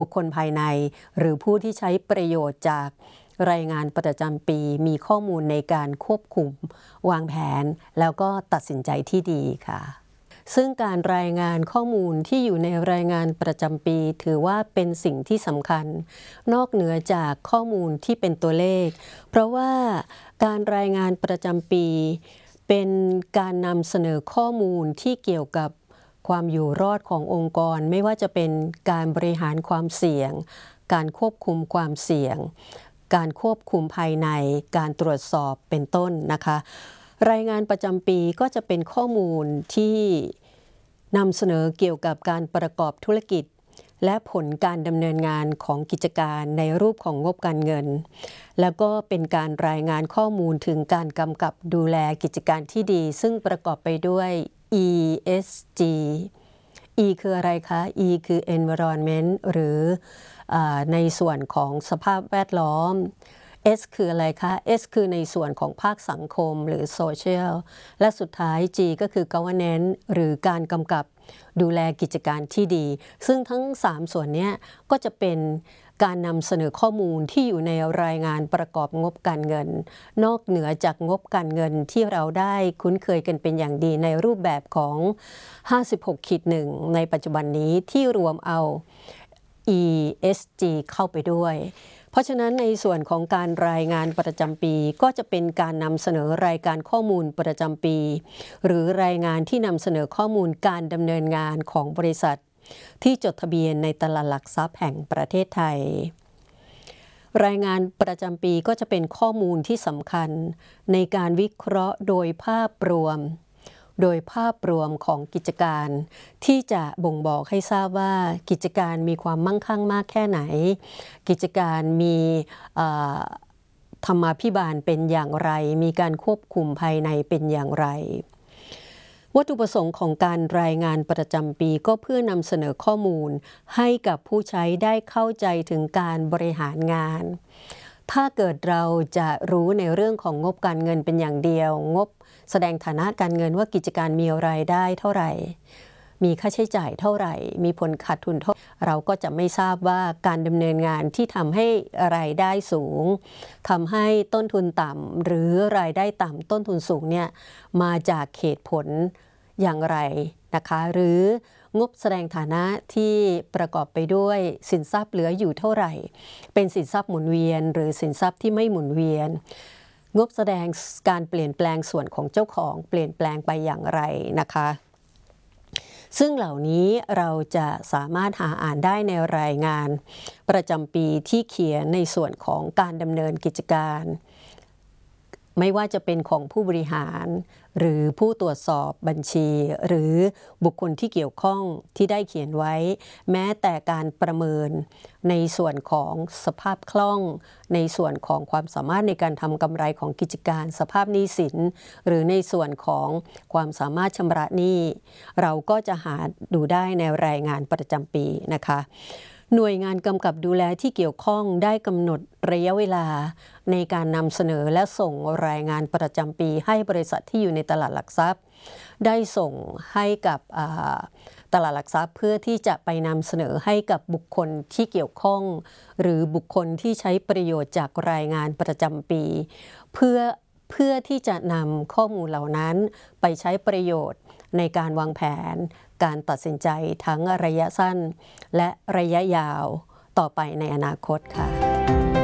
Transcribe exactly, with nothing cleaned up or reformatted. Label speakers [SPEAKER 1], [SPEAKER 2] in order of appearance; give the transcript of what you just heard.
[SPEAKER 1] บุคคลภายในหรือผู้ที่ใช้ประโยชน์จากรายงานประจำปีมีข้อมูลในการควบคุมวางแผนแล้วก็ตัดสินใจที่ดีค่ะซึ่งการรายงานข้อมูลที่อยู่ในรายงานประจำปีถือว่าเป็นสิ่งที่สำคัญนอกเหนือจากข้อมูลที่เป็นตัวเลขเพราะว่าการรายงานประจำปีเป็นการนำเสนอข้อมูลที่เกี่ยวกับความอยู่รอดขององค์กรไม่ว่าจะเป็นการบริหารความเสี่ยงการควบคุมความเสี่ยงการควบคุมภายในการตรวจสอบเป็นต้นนะคะรายงานประจำปีก็จะเป็นข้อมูลที่นำเสนอเกี่ยวกับการประกอบธุรกิจและผลการดำเนินงานของกิจการในรูปของงบการเงินแล้วก็เป็นการรายงานข้อมูลถึงการกำกับดูแลกิจการที่ดีซึ่งประกอบไปด้วย อี เอส จี E คืออะไรคะ E คือ environment หรือในส่วนของสภาพแวดล้อม S คืออะไรคะ S คือในส่วนของภาคสังคมหรือ social และสุดท้าย G ก็คือ governance หรือการกำกับดูแลกิจการที่ดีซึ่งทั้งสามส่วนนี้ก็จะเป็นการนำเสนอข้อมูลที่อยู่ในรายงานประกอบงบการเงินนอกเหนือจากงบการเงินที่เราได้คุ้นเคยกันเป็นอย่างดีในรูปแบบของ ห้าสิบหก หนึ่ง ในปัจจุบันนี้ที่รวมเอา อี เอส จี เข้าไปด้วยเพราะฉะนั้นในส่วนของการรายงานประจำปีก็จะเป็นการนำเสนอรายการข้อมูลประจำปีหรือรายงานที่นำเสนอข้อมูลการดำเนินงานของบริษัทที่จดทะเบียนในตลาดหลักทรัพย์แห่งประเทศไทยรายงานประจำปีก็จะเป็นข้อมูลที่สำคัญในการวิเคราะห์โดยภาพรวมโดยภาพรวมของกิจการที่จะบ่งบอกให้ทราบว่ากิจการมีความมั่งคั่งมากแค่ไหนกิจการมีธรรมาภิบาลเป็นอย่างไรมีการควบคุมภายในเป็นอย่างไรวัตถุประสงค์ของการรายงานประจำปีก็เพื่อนำเสนอข้อมูลให้กับผู้ใช้ได้เข้าใจถึงการบริหารงานถ้าเกิดเราจะรู้ในเรื่องของงบการเงินเป็นอย่างเดียวงบแสดงฐานะการเงินว่ากิจการมีรายได้เท่าไหร่มีค่าใช้จ่ายเท่าไหร่มีผลขาดทุนเท่าเราก็จะไม่ทราบว่าการดำเนินงานที่ทำให้รายได้สูงทำให้ต้นทุนต่ำหรือรายได้ต่ำต้นทุนสูงเนี่ยมาจากเหตุผลอย่างไรนะคะหรืองบแสดงฐานะที่ประกอบไปด้วยสินทรัพย์เหลืออยู่เท่าไหร่เป็นสินทรัพย์หมุนเวียนหรือสินทรัพย์ที่ไม่หมุนเวียนงบแสดงการเปลี่ยนแปลงส่วนของเจ้าของเปลี่ยนแปลงไปอย่างไรนะคะซึ่งเหล่านี้เราจะสามารถหาอ่านได้ในรายงานประจำปีที่เขียนในส่วนของการดำเนินกิจการไม่ว่าจะเป็นของผู้บริหารหรือผู้ตรวจสอบบัญชีหรือบุคคลที่เกี่ยวข้องที่ได้เขียนไว้แม้แต่การประเมินในส่วนของสภาพคล่องในส่วนของความสามารถในการทำกำไรของกิจการสภาพหนี้สินหรือในส่วนของความสามารถชำระหนี้เราก็จะหาดูได้ในรายงานประจำปีนะคะหน่วยงานกำกับดูแลที่เกี่ยวข้องได้กำหนดระยะเวลาในการนำเสนอและส่งรายงานประจำปีให้บริษัทที่อยู่ในตลาดหลักทรัพย์ได้ส่งให้กับตลาดหลักทรัพย์เพื่อที่จะไปนำเสนอให้กับบุคคลที่เกี่ยวข้องหรือบุคคลที่ใช้ประโยชน์จากรายงานประจำปีเพื่อเพื่อที่จะนำข้อมูลเหล่านั้นไปใช้ประโยชน์ในการวางแผนการตัดสินใจทั้งระยะสั้นและระยะยาวต่อไปในอนาคตค่ะ